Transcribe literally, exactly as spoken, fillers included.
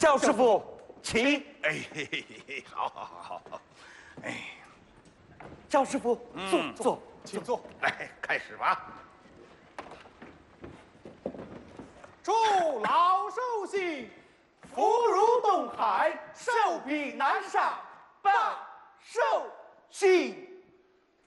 焦师傅，请。 哎，嘿嘿嘿，好好好好好。哎， 焦师傅，坐坐， 请坐。来，开始吧。 祝老寿星福如东海，寿比南山，万寿星。